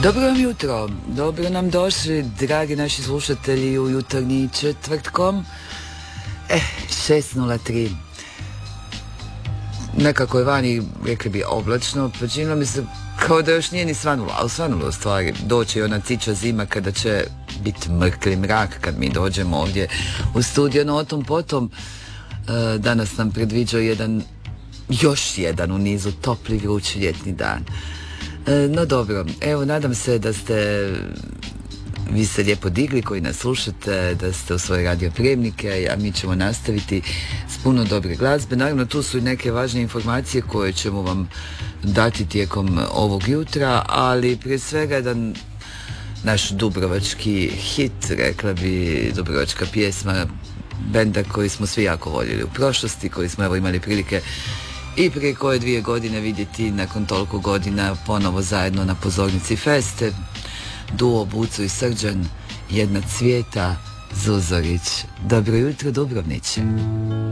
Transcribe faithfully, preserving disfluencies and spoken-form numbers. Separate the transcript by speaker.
Speaker 1: Dobro vam jutro, dobro nam došli, dragi naši slušatelji, u jutarnji četvrtkom. Eh, šest nula tri. Nekako je vani, rekli bi, oblačno, pa činilo mi se kao da još nije ni svanulo, ali svanulo u stvari. Doći ona ciča zima kada će biti mrkli mrak kad mi dođemo ovdje u studio, no o tom potom. E, danas nam predviđa jedan, još jedan u nizu topli, vrući ljetni dan. E, no dobro, evo, nadam se da ste vi se lijepo digli koji nas slušate, da ste u svoje radiopremnike, a mi ćemo nastaviti s puno dobre glazbe. Naravno, tu su i neke važne informacije koje ćemo vam dati tijekom ovog jutra, ali prije svega jedan naš dubrovački hit, rekla bi, dubrovačka pjesma benda koji smo svi jako voljeli u prošlosti, koji smo evo imali prilike i prije koje dvije godine vidjeti nakon toliko godina ponovo zajedno na pozornici feste. Duo Buco i Srđan, Jedna Cvijeta, Zuzorić. Dobro jutro, Dubrovnić.